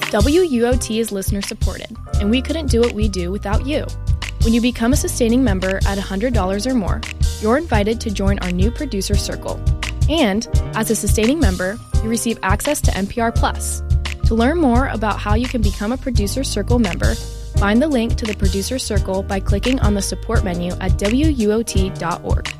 WUOT is listener supported, and we couldn't do what we do without you. When you become a sustaining member at $100 or more, you're invited to join our new producer circle. And as a sustaining member, you receive access to NPR Plus. To learn more about how you can become a Producer Circle member, find the link to the Producer Circle by clicking on the support menu at WUOT.org.